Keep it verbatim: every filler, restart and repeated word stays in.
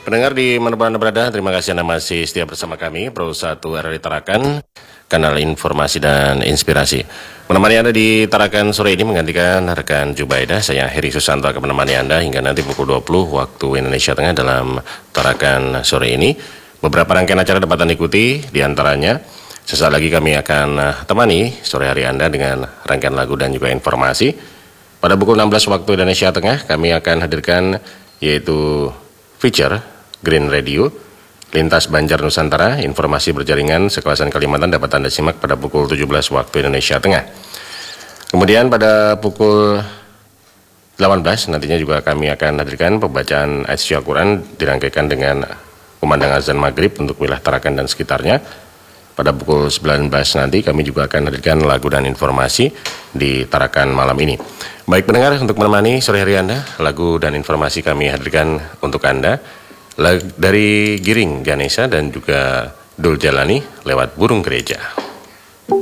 Pendengar di mana Anda berada, terima kasih Anda masih setia bersama kami, Pro satu R R I Tarakan, kanal informasi dan inspirasi. Menemani Anda di Tarakan sore ini menggantikan rekan Jubaidah, saya Heri Susanto akan menemani Anda hingga nanti pukul dua puluh waktu Indonesia Tengah dalam Tarakan sore ini. Beberapa rangkaian acara dapat Anda ikuti, diantaranya sesaat lagi kami akan temani sore hari Anda dengan rangkaian lagu dan juga informasi. Pada pukul enam belas waktu Indonesia Tengah, kami akan hadirkan yaitu feature Green Radio, Lintas Banjar Nusantara, informasi berjaringan sekawasan Kalimantan dapat Anda simak pada pukul tujuh belas waktu Indonesia Tengah. Kemudian pada pukul delapan belas nantinya juga kami akan hadirkan pembacaan ayat suci Al-Quran dirangkaikan dengan kumandang azan maghrib untuk wilayah Tarakan dan sekitarnya. Pada pukul sembilan belas nanti kami juga akan hadirkan lagu dan informasi di Tarakan malam ini. Baik pendengar, untuk menemani sore hari Anda, lagu dan informasi kami hadirkan untuk Anda dari Giring Ganesha dan juga Dul Jalani lewat Burung Gereja.